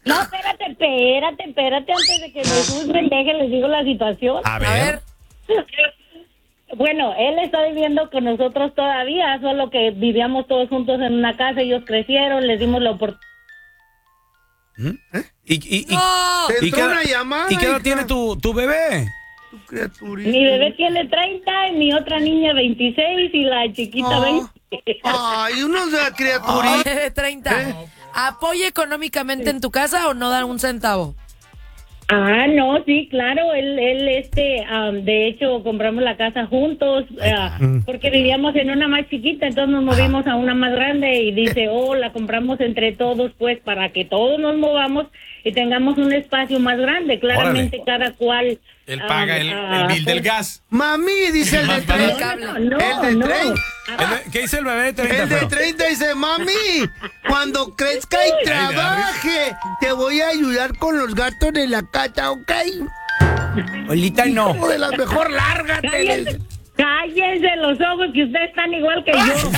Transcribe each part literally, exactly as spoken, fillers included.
No, espérate, espérate, espérate, antes de que me juzguen, deje, les digo la situación. A ver. A ver. Bueno, él está viviendo con nosotros todavía, solo que vivíamos todos juntos en una casa, ellos crecieron, les dimos la oportunidad. ¿Eh? ¿Y, y, y, ¡No! ¿Te ¿y entró qué, una llamada, ¿y qué edad hija? tiene tu, tu bebé? Tu criaturita. Mi bebé tiene treinta, y mi otra niña veintiséis y la chiquita Oh. veinte. Ay, unos de criaturita. De treinta. ¿Eh? ¿Apoya económicamente en tu casa o no dan un centavo? Ah, no, sí, claro, él, él, este, um, de hecho, compramos la casa juntos, uh, porque vivíamos en una más chiquita, entonces nos movimos a una más grande y dice, oh, la compramos entre todos, pues, para que todos nos movamos y tengamos un espacio más grande, claramente Órale. cada cual. Él um, paga el, ah, el bill del pues, gas. Mami, dice el de Más barato. treinta. cable. No, no, El de no. treinta. El de- ¿Qué dice el bebé de treinta? El de feo? treinta dice, mami, cuando crezca y trabaje, te voy a ayudar con los gastos de la casa, ¿ok? Ahorita no. O de las mejor lárgate. Cállense, cállense los ojos, que ustedes están igual que yo. ¡Eso!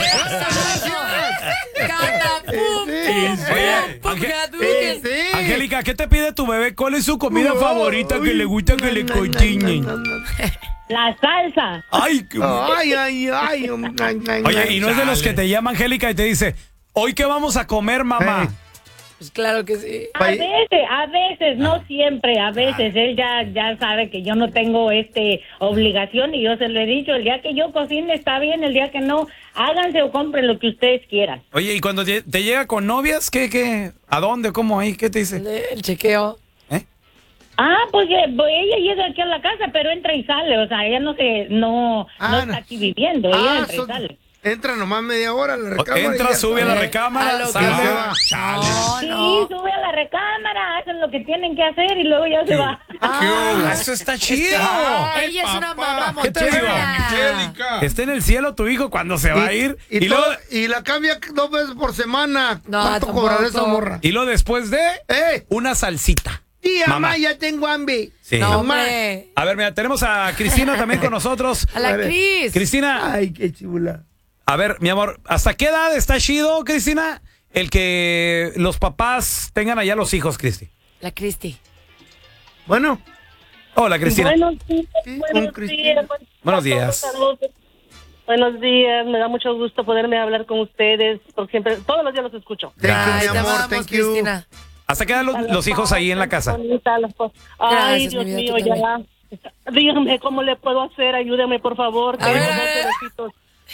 ¡Catapum! Sí, Oye, ¡Pum! Ángel- ¡Hadouken! Sí. Angélica, ¿qué te pide tu bebé? ¿Cuál es su comida favorita que le gusta que le cocinen? La salsa. Ay, qué... Ay, ay, ay. um, ay, ay, Oye, ay. y no es de los chale. que te llama Angélica y te dice, ¿hoy qué vamos a comer, mamá? Hey. Pues claro que sí. A Ay. veces, a veces, no siempre, a veces. Él ya, ya sabe que yo no tengo este obligación y yo se lo he dicho, el día que yo cocine está bien, el día que no, háganse o compren lo que ustedes quieran. Oye, y cuando te, te llega con novias, ¿qué, qué? ¿A dónde? ¿Cómo ahí? ¿Qué te dice? El chequeo. ¿Eh? Ah, pues eh, pues, ella llega aquí a la casa, pero entra y sale, o sea, ella no se, no, Ah, no no. está aquí viviendo, ella Ah, entra y son- sale. entra nomás media hora a la O- recámara. y Entra, ya sube a la está. A recámara, lo que sale. se va. No, Sí, no. sube a la recámara, hacen lo que tienen que hacer y luego ya se va. Ah, eso está chido. Ay, Ella es una papá. mamá ¿Qué te digo? mochera. Angélica. Está en el cielo tu hijo cuando se va a ir. Y, Y, todo- luego, y la cambia dos veces por semana. No, ¿Cuánto tampoco. cobrará esa morra? y luego después de ¡Eh! una salsita. Tía, Mamá. mamá, ya tengo hambre. Sí. No, Mamá. hombre. A ver, mira, tenemos a Cristina también con nosotros. A la A ver. Cris. Cristina, Ay, qué chula. a ver, mi amor, ¿hasta qué edad está chido, Cristina, el que los papás tengan allá los hijos, Cristi? La Cristi. Bueno, Hola, Cristina. Buenos días, Sí, buenos con Cristina. días. Buenos días. Saludos. Buenos días, me da mucho gusto poderme hablar con ustedes, porque siempre, todos los días los escucho. thank you, Ay, mi te amor, amamos, thank you. Cristina. ¿Hasta qué edad los, los hijos ahí en la casa? Bonita, las cosas. Ay, Gracias, Dios mi vida, mío, tú también. ya. Díganme cómo le puedo hacer, ayúdame por favor. A Tengo ver, dos a ver. bebecitos.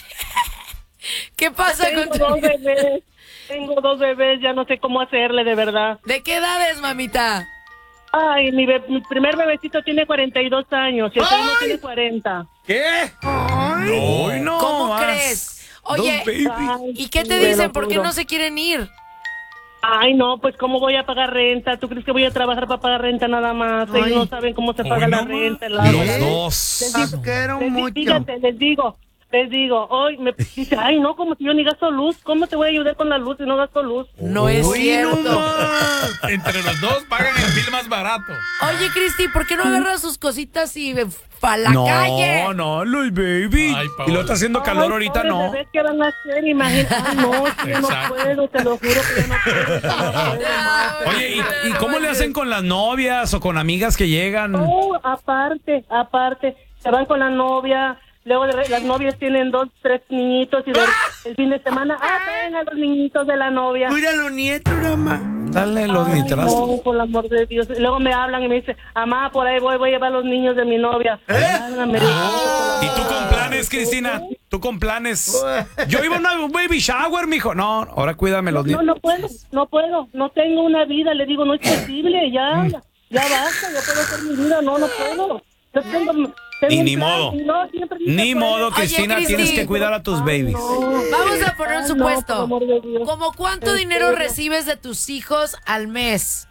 ¿Qué pasa Tengo con dos tu... bebés, tengo dos bebés, ya no sé cómo hacerle de verdad. ¿De qué edades, mamita? Ay, mi, be- mi primer bebecito tiene cuarenta y dos años y el segundo ¡Ay! tiene cuarenta. ¿Qué? Ay, Uy, no. ¿Cómo más. crees? Oye, Dos babies. Ay, ¿y qué te sí, dicen? bueno, ¿Por qué juro. no se quieren ir? Ay, no, pues ¿cómo voy a pagar renta? ¿Tú crees que voy a trabajar para pagar renta nada más? Ellos Ay. no saben cómo se Hoy paga la no renta. el Los agua. dos. Les digo, quiero les di- mucho. fíjate, les digo, les digo, hoy me dice, ay, no, como si yo ni gasto luz, ¿cómo te voy a ayudar con la luz si no gasto luz? No es Uy, cierto. no más. Entre los dos pagan el bill más barato. Oye, Cristi, ¿por qué no agarras sus cositas y para la no, calle? no, los baby. Ay, y Paola. lo está haciendo calor Ay, ahorita, pobres no. bebés, ¿qué van a hacer? Imagínate, ay, no, es que yo no Exacto. puedo, te lo juro que yo no puedo. yo no puedo más. Oye, ¿y, y cómo le hacen con las novias o con amigas que llegan? Oh, aparte, aparte, se van con la novia, luego de re- las novias tienen dos, tres niñitos y de- el fin de semana, ah, traen a los niñitos de la novia. Mira los nietos, mamá. Dale los Ay, nitras. no, por el amor de Dios. Y luego me hablan y me dicen, mamá, por ahí voy, voy a llevar a los niños de mi novia. Háblame, ¿Y tú con planes, Cristina? ¿Tú con planes? Yo iba a una- un baby shower, mijo. No, ahora cuídame los No, niños. no puedo, no puedo, no tengo una vida, le digo, no es posible, ya, ya basta, ya puedo hacer mi vida, no, no puedo. Yo tengo, tengo Y un ni plan, modo. y no, siempre dice, Ni pues, modo, Oye, Cristina, Cristi. tienes que cuidar a tus babies. no. Vamos a poner un Ay, no, supuesto. por amor de Dios. ¿Cómo cuánto En dinero serio. recibes de tus hijos al mes?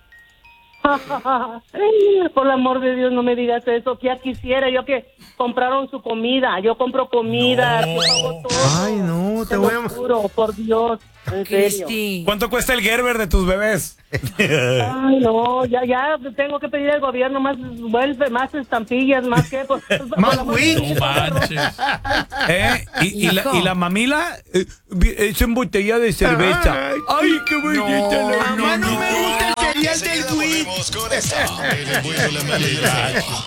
Por el amor de Dios, no me digas eso, que ya quisiera yo que compraron su comida, yo compro comida, No. yo pago todo. Ay, no, te Te voy lo a... juro, por Dios, en serio. Cristi. ¿Cuánto cuesta el Gerber de tus bebés? Ay, no, ya, ya tengo que pedir al gobierno más, vuelve, más estampillas, más que, pues, Más por- wings. No manches. ¿Eh? ¿Y, y la, Hijo. y la mamila? Eh, vi- es en botella de cerveza. Ay, Ay, qué bonita la Mamá, no me gusta el comercial del Enseguida Wii. volvemos con esto. El bueno, la mala y el feo.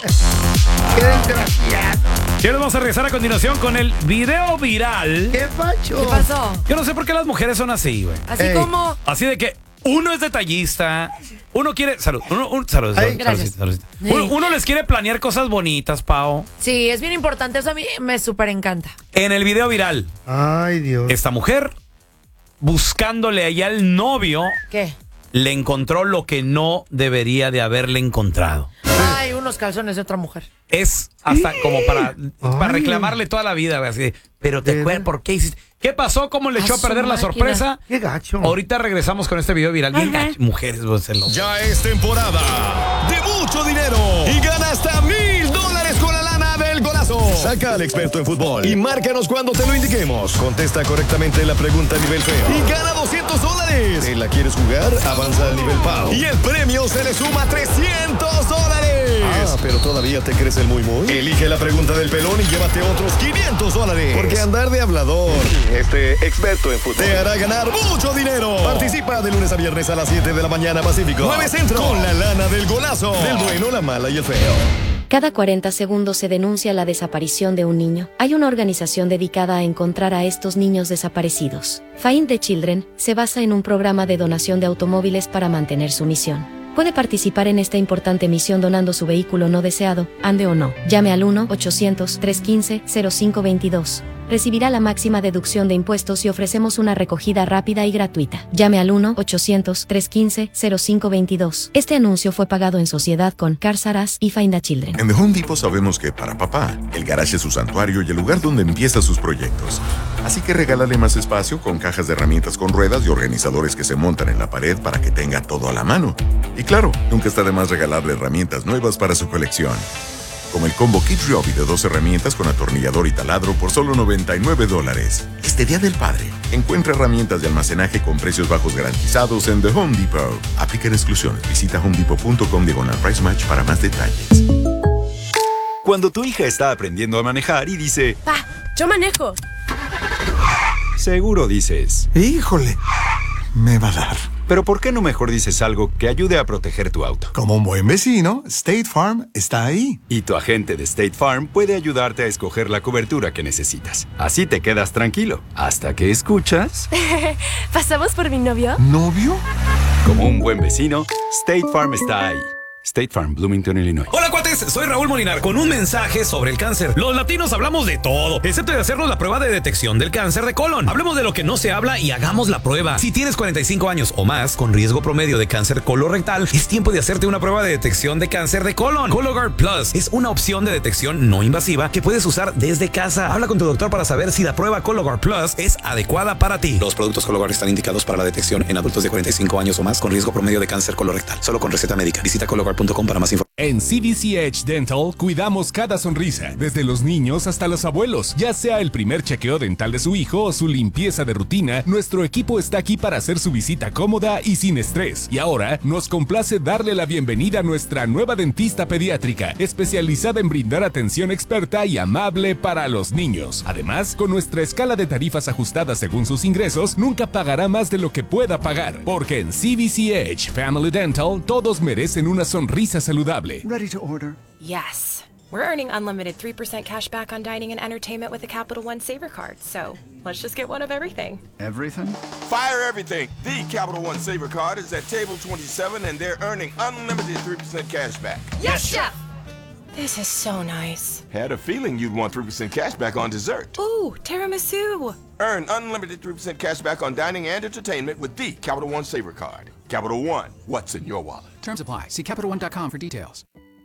Qué desgraciado. Y ahora vamos a regresar a continuación con el video viral. ¿Qué pacho? ¿Qué pasó? Yo no sé por qué las mujeres son así, güey. Así Ey. como... Así de que uno es detallista, uno quiere... Salud, uno, un, salud, Ay, salud, gracias. saludcita, saludcita. Sí. Uno, uno les quiere planear cosas bonitas, Pao. Sí, es bien importante. Eso a mí me súper encanta. En el video viral, Ay, Dios. esta mujer, buscándole allá al novio, ¿Qué? le encontró lo que no debería de haberle encontrado. Ay, unos calzones de otra mujer. Es hasta como para, para Ay. reclamarle toda la vida, güey, así de, pero te ¿De acuerdas verdad? por qué hiciste. ¿Qué pasó? ¿Cómo le A echó a su perder la máquina. sorpresa? Qué gacho. Ahorita regresamos con este video viral. Bien Ajá. gacho. Mujeres, pues, se lo- Ya es temporada de mucho dinero y gana hasta mil dólares con la lana del golazo. Saca al experto en fútbol y márcanos cuando te lo indiquemos. Contesta correctamente la pregunta a nivel feo y gana doscientos dólares. ¿Te la quieres jugar? Avanza al nivel Pau y el premio se le suma trescientos dólares. Ah, pero todavía te crees el muy muy. Elige la pregunta del pelón y llévate otros quinientos dólares. Porque andar de hablador, este experto en fútbol, te hará ganar mucho dinero. Participa de lunes a viernes a las siete de la mañana Pacífico, nueve Centro, con la lana del golazo, del bueno, la mala y el feo. Cada cuarenta segundos se denuncia la desaparición de un niño. Hay una organización dedicada a encontrar a estos niños desaparecidos. Find the Children se basa en un programa de donación de automóviles para mantener su misión. Puede participar en esta importante misión donando su vehículo no deseado, ande o no. Llame al uno ochocientos, trescientos quince, cero cinco veintidós. Recibirá la máxima deducción de impuestos y ofrecemos una recogida rápida y gratuita. Llame al uno ochocientos, trescientos quince, cero cinco veintidós. Este anuncio fue pagado en sociedad con Cars R Us y Find a Children. En The Home Depot sabemos que para papá, el garaje es su santuario y el lugar donde empieza sus proyectos. Así que regálale más espacio con cajas de herramientas con ruedas y organizadores que se montan en la pared para que tenga todo a la mano. Y claro, nunca está de más regalarle herramientas nuevas para su colección. Como el combo Kid Ryobi de dos herramientas con atornillador y taladro por solo noventa y nueve dólares. Este Día del Padre, encuentra herramientas de almacenaje con precios bajos garantizados en The Home Depot. Aplican exclusiones. Visita homedepot punto com diagonal price match para más detalles. Cuando tu hija está aprendiendo a manejar y dice, Pa, yo manejo. seguro dices, Híjole, me va a dar. pero ¿por qué no mejor dices algo que ayude a proteger tu auto? Como un buen vecino, State Farm está ahí. Y tu agente de State Farm puede ayudarte a escoger la cobertura que necesitas. Así te quedas tranquilo, hasta que escuchas... ¿Pasamos por mi novio? ¿Novio? Como un buen vecino, State Farm está ahí. State Farm, Bloomington, Illinois. Hola, cuates, soy Raúl Molinar con un mensaje sobre el cáncer. Los latinos hablamos de todo, excepto de hacernos la prueba de detección del cáncer de colon. Hablemos de lo que no se habla y hagamos la prueba. Si tienes cuarenta y cinco años o más con riesgo promedio de cáncer colorectal, es tiempo de hacerte una prueba de detección de cáncer de colon. Cologuard Plus es una opción de detección no invasiva que puedes usar desde casa. Habla con tu doctor para saber si la prueba Cologuard Plus es adecuada para ti. Los productos Cologuard están indicados para la detección en adultos de cuarenta y cinco años o más con riesgo promedio de cáncer colorectal. Solo con receta médica. Visita cologuard punto com para más información. En C V C Edge Dental cuidamos cada sonrisa, desde los niños hasta los abuelos. Ya sea el primer chequeo dental de su hijo o su limpieza de rutina, nuestro equipo está aquí para hacer su visita cómoda y sin estrés. Y ahora nos complace darle la bienvenida a nuestra nueva dentista pediátrica, especializada en brindar atención experta y amable para los niños. Además, con nuestra escala de tarifas ajustadas según sus ingresos, nunca pagará más de lo que pueda pagar. Porque en C V C Edge Family Dental todos merecen una sonrisa saludable. Ready to order. Yes. We're earning unlimited three percent cash back on dining and entertainment with the Capital One Saver Card. So let's just get one of everything. Everything? Fire everything. The Capital One Saver Card is at table twenty-seven and they're earning unlimited three percent cash back. Yes, Chef! This is so nice. Had a feeling you'd want three percent cash back on dessert. Ooh, tiramisu. Earn unlimited three percent cash back on dining and entertainment with the Capital One Saver Card. Capital One, what's in your wallet? Terms apply. See Capital One dot com for details.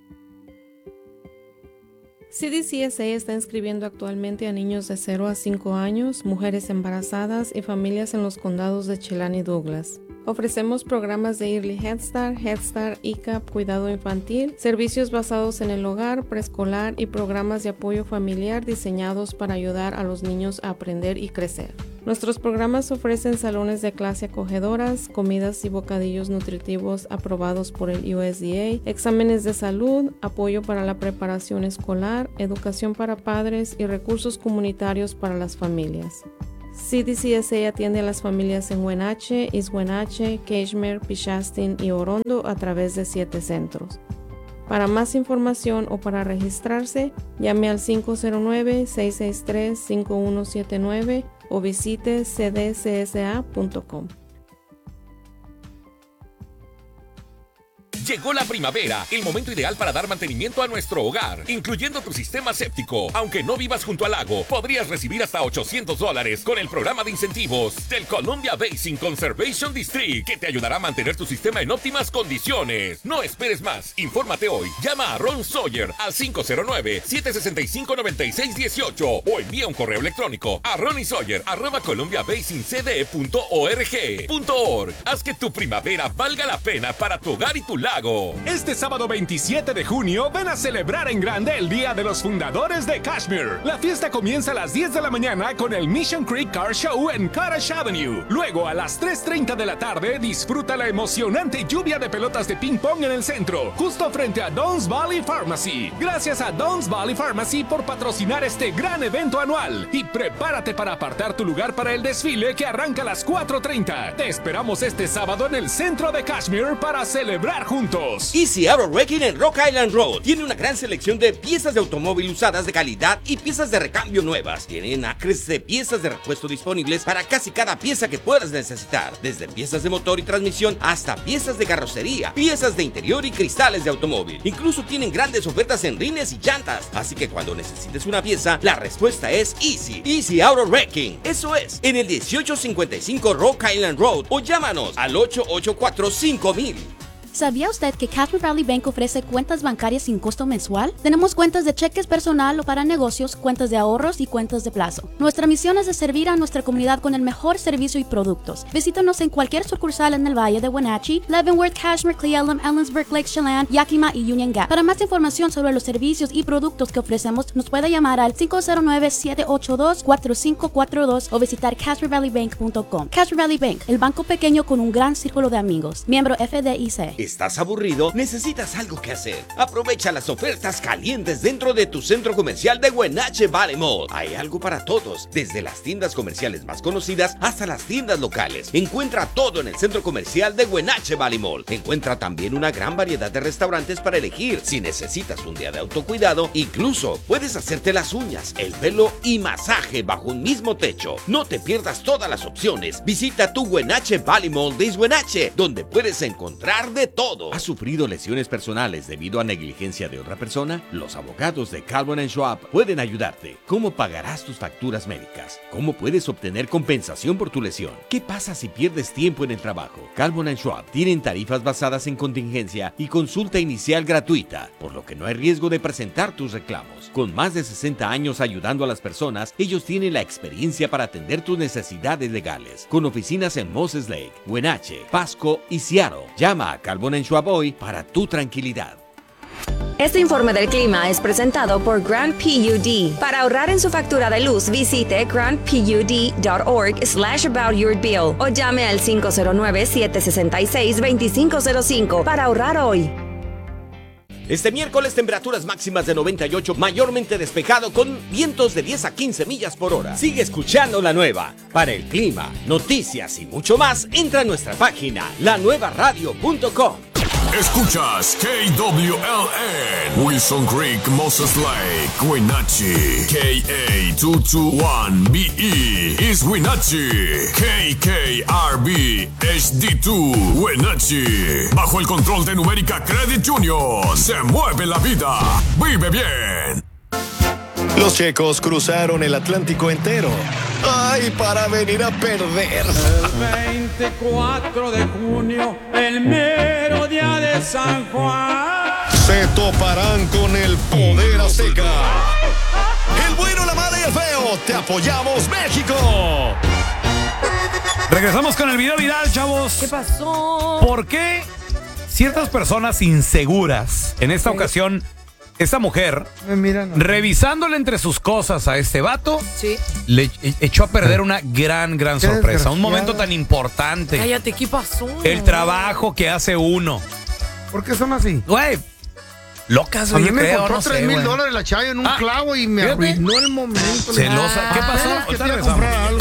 C D C S A está inscribiendo actualmente a niños de cero a cinco años, mujeres embarazadas y familias en los condados de Chelan y Douglas. Ofrecemos programas de Early Head Start, Head Start, I C A P, cuidado infantil, servicios basados en el hogar, preescolar y programas de apoyo familiar diseñados para ayudar a los niños a aprender y crecer. Nuestros programas ofrecen salones de clase acogedoras, comidas y bocadillos nutritivos aprobados por el U S D A, exámenes de salud, apoyo para la preparación escolar, educación para padres y recursos comunitarios para las familias. C D C S A atiende a las familias en Wenatchee, East Wenatchee, Cashmere, Pichastin y Orondo a través de siete centros. Para más información o para registrarse, llame al cinco cero nueve, seis seis tres, cinco uno siete nueve o visite c d c s a punto com. Llegó la primavera, el momento ideal para dar mantenimiento a nuestro hogar, incluyendo tu sistema séptico. Aunque no vivas junto al lago, podrías recibir hasta ochocientos dólares con el programa de incentivos del Columbia Basin Conservation District, que te ayudará a mantener tu sistema en óptimas condiciones. No esperes más, infórmate hoy. Llama a Ron Sawyer al cinco cero nueve, siete seis cinco, nueve seis uno ocho o envía un correo electrónico a ronniesawyer arroba columbia basin c d e punto org. Haz que tu primavera valga la pena para tu hogar y tu lago. Este sábado veintisiete de junio, ven a celebrar en grande el Día de los Fundadores de Kashmere. La fiesta comienza a las diez de la mañana con el Mission Creek Car Show en Cottage Avenue. Luego, a las tres treinta de la tarde, disfruta la emocionante lluvia de pelotas de ping pong en el centro, justo frente a Don's Valley Pharmacy. Gracias a Don's Valley Pharmacy por patrocinar este gran evento anual. Y prepárate para apartar tu lugar para el desfile que arranca a las cuatro treinta. Te esperamos este sábado en el centro de Kashmere para celebrar juntos. Easy Auto Wrecking en Rock Island Road tiene una gran selección de piezas de automóvil usadas de calidad y piezas de recambio nuevas. Tienen acres de piezas de repuesto disponibles para casi cada pieza que puedas necesitar, desde piezas de motor y transmisión hasta piezas de carrocería, piezas de interior y cristales de automóvil. Incluso tienen grandes ofertas en rines y llantas, así que cuando necesites una pieza, la respuesta es Easy. Easy Auto Wrecking. Eso es, en el dieciocho cincuenta y cinco Rock Island Road o llámanos al ocho ocho cuatro, cinco mil. ¿Sabía usted que Cashmere Valley Bank ofrece cuentas bancarias sin costo mensual? Tenemos cuentas de cheques personal o para negocios, cuentas de ahorros y cuentas de plazo. Nuestra misión es de servir a nuestra comunidad con el mejor servicio y productos. Visítanos en cualquier sucursal en el Valle de Wenatchee, Leavenworth, Cashmere, Cle Elum, Ellensburg, Lake Chelan, Yakima y Union Gap. Para más información sobre los servicios y productos que ofrecemos, nos puede llamar al cinco cero nueve, siete ocho dos, cuatro cinco cuatro dos o visitar cashmere valley bank punto com. Cashmere Valley Bank, el banco pequeño con un gran círculo de amigos. Miembro F D I C. ¿Estás aburrido? ¿Necesitas algo que hacer? Aprovecha las ofertas calientes dentro de tu centro comercial de Wenatchee Valley Mall. Hay algo para todos, desde las tiendas comerciales más conocidas hasta las tiendas locales. Encuentra todo en el centro comercial de Wenatchee Valley Mall. Encuentra también una gran variedad de restaurantes para elegir. Si necesitas un día de autocuidado, incluso puedes hacerte las uñas, el pelo y masaje bajo un mismo techo. No te pierdas todas las opciones. Visita tu Wenatchee Valley Mall de East Wenatchee, donde puedes encontrar de todo. ¿Has sufrido lesiones personales debido a negligencia de otra persona? Los abogados de Calvin and Schwab pueden ayudarte. ¿Cómo pagarás tus facturas médicas? ¿Cómo puedes obtener compensación por tu lesión? ¿Qué pasa si pierdes tiempo en el trabajo? Calvin and Schwab tienen tarifas basadas en contingencia y consulta inicial gratuita, por lo que no hay riesgo de presentar tus reclamos. Con más de sesenta años ayudando a las personas, ellos tienen la experiencia para atender tus necesidades legales. Con oficinas en Moses Lake, Wenatchee, Pasco y Seattle. Llama a Calvin and Schwab hoy para tu tranquilidad. Este informe del clima es presentado por Grand P U D. Para ahorrar en su factura de luz, visite grand p u d dot org slash about your bill o llame al cinco cero nueve, siete seis seis, dos cinco cero cinco para ahorrar hoy. Este miércoles temperaturas máximas de noventa y ocho, mayormente despejado con vientos de diez a quince millas por hora. Sigue escuchando La Nueva. Para el clima, noticias y mucho más, entra a nuestra página la nueva radio punto com. Escuchas K W L N, Wilson Creek, Moses Lake, Wenatchee, K A dos dos uno B E, East Wenatchee, K K R B, H D dos, Wenatchee. Bajo el control de Numérica Credit Union, se mueve la vida, vive bien. Los checos cruzaron el Atlántico entero. ¡Ay, para venir a perder! El veinticuatro de junio, el mero día de San Juan. Se toparán con el poder azteca. El bueno, la mala y el feo. Te apoyamos, México. Regresamos con el video viral, chavos. ¿Qué pasó? ¿Por qué ciertas personas inseguras, en esta ocasión, esta mujer, mira, no. revisándole entre sus cosas a este vato, sí. le echó a perder una gran, gran Qué sorpresa? Un momento tan importante. Cállate, ¿qué pasó? El trabajo que hace uno. ¿Por qué son así? Güey, locas, A mí güey, me creo, compró no sé, tres mil güey. dólares la Chayo en un Ah, clavo y me fíjate. arruinó el momento. Celosa. ¿Qué pasó? Apenas que Ahorita te iba a regresamos. comprar algo.